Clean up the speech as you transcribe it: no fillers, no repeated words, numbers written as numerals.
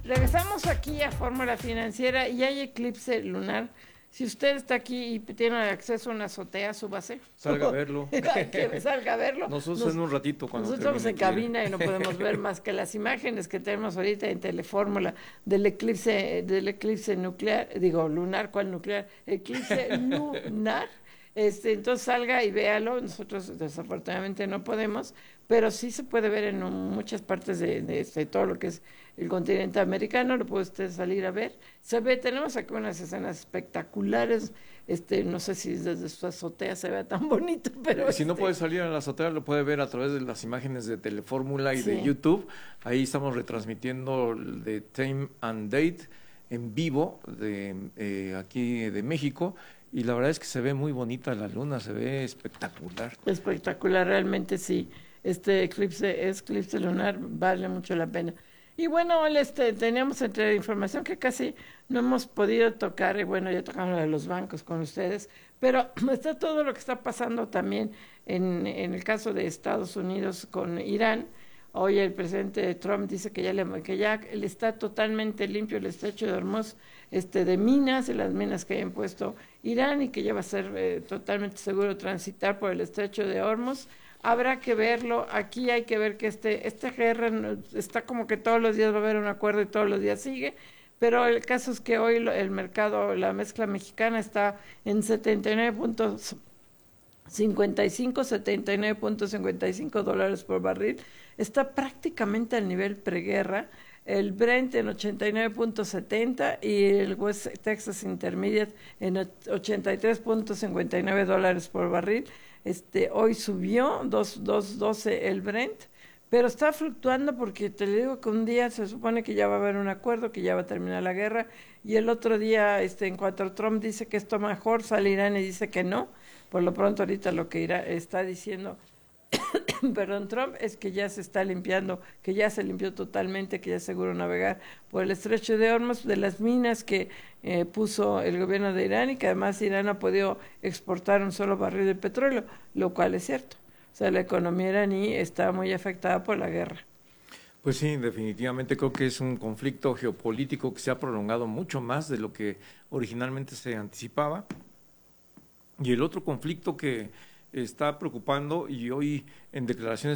Regresamos aquí a Fórmula Financiera y hay eclipse lunar. Si usted está aquí y tiene acceso a una azotea, súbase. Salga a verlo. Que salga a verlo. Nosotros en un ratito cuando nosotros en cabina y no podemos ver más que las imágenes que tenemos ahorita en Telefórmula del eclipse nuclear, digo lunar, ¿cuál nuclear? Eclipse lunar. Entonces salga y véalo. Nosotros desafortunadamente no podemos, pero sí se puede ver en muchas partes de todo lo que es el continente americano. Lo puede usted salir a ver. Se ve, tenemos aquí unas escenas espectaculares. No sé si desde su azotea se vea tan bonito, pero si no puede salir a la azotea, lo puede ver a través de las imágenes de Telefórmula y sí, de YouTube. Ahí estamos retransmitiendo de Time and Date en vivo de aquí de México. Y la verdad es que se ve muy bonita la luna, se ve espectacular. Espectacular, realmente sí. Este eclipse lunar vale mucho la pena. Y bueno, teníamos entre información que casi no hemos podido tocar, y bueno, ya tocamos lo de los bancos con ustedes, pero está todo lo que está pasando también en el caso de Estados Unidos con Irán. Hoy el presidente Trump dice que ya él está totalmente limpio el estrecho de Hormuz de minas, de las minas que hayan puesto Irán, y que ya va a ser totalmente seguro transitar por el estrecho de Hormuz. Habrá que verlo. Aquí hay que ver que esta guerra está como que todos los días va a haber un acuerdo y todos los días sigue, pero el caso es que hoy el mercado, la mezcla mexicana está en 79.55 dólares por barril. Está prácticamente al nivel preguerra. El Brent en 89.70 y el West Texas Intermediate en 83.59 dólares por barril. Hoy subió 2.12 el Brent, pero está fluctuando porque te digo que un día se supone que ya va a haber un acuerdo, que ya va a terminar la guerra, y el otro día, en cuanto Trump dice que esto mejor, sale Irán y dice que no. Por lo pronto ahorita lo que está diciendo perdón, Trump es que ya se está limpiando, que ya se limpió totalmente, que ya es seguro navegar por el estrecho de Hormuz de las minas que puso el gobierno de Irán, y que además Irán no ha podido exportar un solo barril de petróleo, lo cual es cierto. O sea, la economía iraní está muy afectada por la guerra. Pues sí, definitivamente creo que es un conflicto geopolítico que se ha prolongado mucho más de lo que originalmente se anticipaba. Y el otro conflicto que está preocupando, y hoy en declaraciones